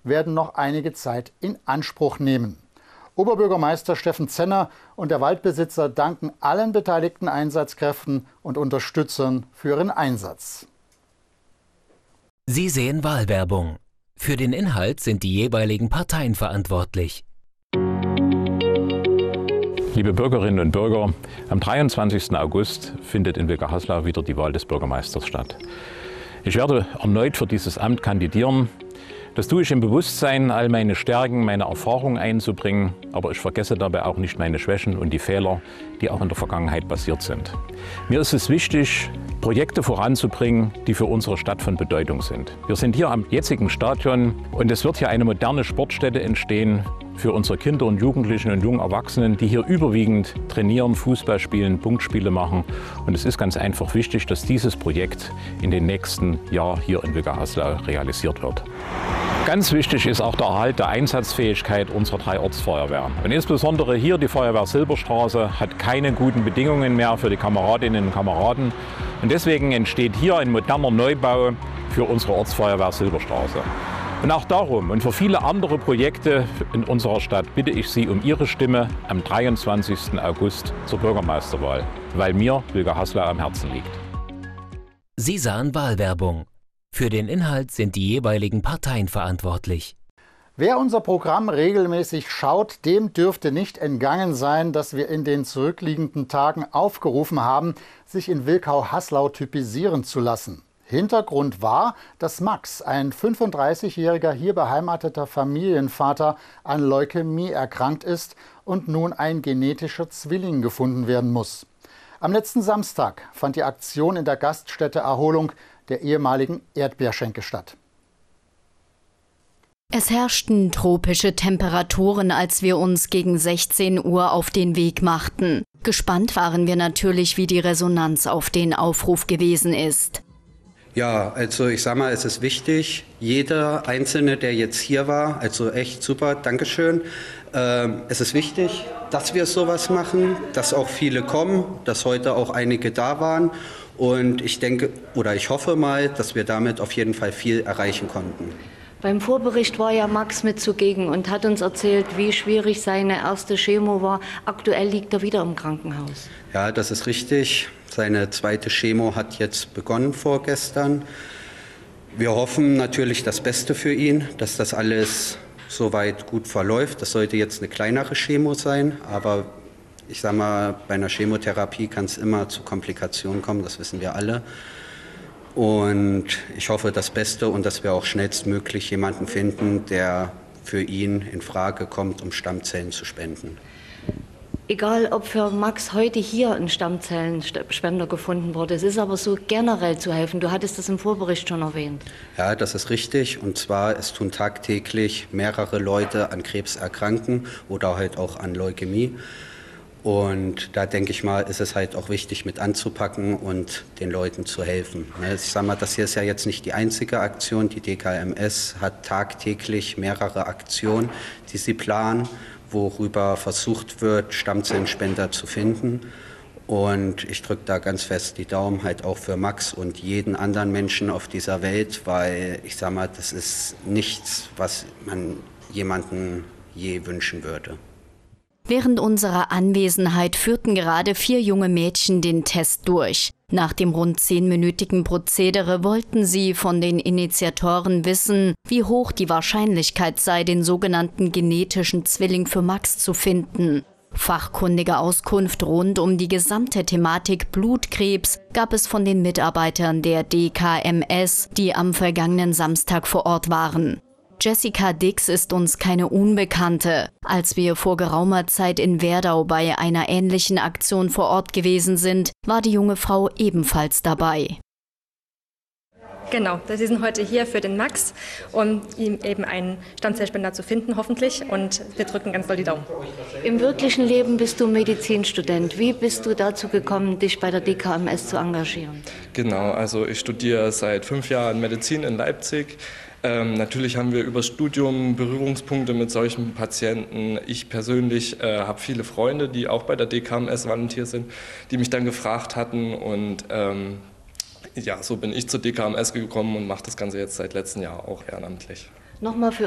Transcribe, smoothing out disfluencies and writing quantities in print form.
werden noch einige Zeit in Anspruch nehmen. Oberbürgermeister Steffen Zenner und der Waldbesitzer danken allen beteiligten Einsatzkräften und Unterstützern für ihren Einsatz. Sie sehen Wahlwerbung. Für den Inhalt sind die jeweiligen Parteien verantwortlich. Liebe Bürgerinnen und Bürger, am 23. August findet in Wilka-Haslau wieder die Wahl des Bürgermeisters statt. Ich werde erneut für dieses Amt kandidieren. Das tue ich im Bewusstsein, all meine Stärken, meine Erfahrungen einzubringen, aber ich vergesse dabei auch nicht meine Schwächen und die Fehler, die auch in der Vergangenheit passiert sind. Mir ist es wichtig, Projekte voranzubringen, die für unsere Stadt von Bedeutung sind. Wir sind hier am jetzigen Stadion und es wird hier eine moderne Sportstätte entstehen für unsere Kinder und Jugendlichen und jungen Erwachsenen, die hier überwiegend trainieren, Fußball spielen, Punktspiele machen. Und es ist ganz einfach wichtig, dass dieses Projekt in den nächsten Jahren hier in Wilka-Haslau realisiert wird. Ganz wichtig ist auch der Erhalt der Einsatzfähigkeit unserer 3 Ortsfeuerwehren. Und insbesondere hier die Feuerwehr Silberstraße hat keine guten Bedingungen mehr für die Kameradinnen und Kameraden. Und deswegen entsteht hier ein moderner Neubau für unsere Ortsfeuerwehr Silberstraße. Und auch darum und für viele andere Projekte in unserer Stadt bitte ich Sie um Ihre Stimme am 23. August zur Bürgermeisterwahl, weil mir Wilka-Haslau am Herzen liegt. Sie sahen Wahlwerbung. Für den Inhalt sind die jeweiligen Parteien verantwortlich. Wer unser Programm regelmäßig schaut, dem dürfte nicht entgangen sein, dass wir in den zurückliegenden Tagen aufgerufen haben, sich in Wilkau-Haslau typisieren zu lassen. Hintergrund war, dass Max, ein 35-jähriger hier beheimateter Familienvater, an Leukämie erkrankt ist und nun ein genetischer Zwilling gefunden werden muss. Am letzten Samstag fand die Aktion in der Gaststätte Erholung der ehemaligen Erdbeerschenke statt. Es herrschten tropische Temperaturen, als wir uns gegen 16 Uhr auf den Weg machten. Gespannt waren wir natürlich, wie die Resonanz auf den Aufruf gewesen ist. Ja, also ich sag mal, es ist wichtig, jeder Einzelne, der jetzt hier war, also echt super, Dankeschön. Es ist wichtig, dass wir sowas machen, dass auch viele kommen, dass heute auch einige da waren. Und ich denke, oder ich hoffe mal, dass wir damit auf jeden Fall viel erreichen konnten. Beim Vorbericht war ja Max mit zugegen und hat uns erzählt, wie schwierig seine erste Chemo war. Aktuell liegt er wieder im Krankenhaus. Ja, das ist richtig. Seine zweite Chemo hat jetzt begonnen vorgestern. Wir hoffen natürlich das Beste für ihn, dass das alles soweit gut verläuft. Das sollte jetzt eine kleinere Chemo sein, aber ich sage mal, bei einer Chemotherapie kann es immer zu Komplikationen kommen, das wissen wir alle. Und ich hoffe das Beste und dass wir auch schnellstmöglich jemanden finden, der für ihn in Frage kommt, um Stammzellen zu spenden. Egal, ob für Max heute hier ein Stammzellenspender gefunden wurde, es ist aber so generell zu helfen. Du hattest das im Vorbericht schon erwähnt. Ja, das ist richtig. Und zwar, es tun tagtäglich mehrere Leute an Krebs erkranken oder halt auch an Leukämie. Und da denke ich mal, ist es halt auch wichtig, mit anzupacken und den Leuten zu helfen. Ich sage mal, das hier ist ja jetzt nicht die einzige Aktion. Die DKMS hat tagtäglich mehrere Aktionen, die sie planen, worüber versucht wird, Stammzellenspender zu finden. Und ich drücke da ganz fest die Daumen halt auch für Max und jeden anderen Menschen auf dieser Welt, weil ich sage mal, das ist nichts, was man jemandem je wünschen würde. Während unserer Anwesenheit führten gerade 4 junge Mädchen den Test durch. Nach dem rund 10-minütigen Prozedere wollten sie von den Initiatoren wissen, wie hoch die Wahrscheinlichkeit sei, den sogenannten genetischen Zwilling für Max zu finden. Fachkundige Auskunft rund um die gesamte Thematik Blutkrebs gab es von den Mitarbeitern der DKMS, die am vergangenen Samstag vor Ort waren. Jessica Dix ist uns keine Unbekannte. Als wir vor geraumer Zeit in Werdau bei einer ähnlichen Aktion vor Ort gewesen sind, war die junge Frau ebenfalls dabei. Genau, wir sind heute hier für den Max, um ihm eben einen Stammzellspender zu finden, hoffentlich. Und wir drücken ganz doll die Daumen. Im wirklichen Leben bist du Medizinstudent. Wie bist du dazu gekommen, dich bei der DKMS zu engagieren? Genau, also ich studiere seit 5 Jahren Medizin in Leipzig. Natürlich haben wir über Studium Berührungspunkte mit solchen Patienten. Ich persönlich habe viele Freunde, die auch bei der DKMS volontier sind, die mich dann gefragt hatten. Und ja, so bin ich zur DKMS gekommen und mache das Ganze jetzt seit letztem Jahr auch ehrenamtlich. Nochmal für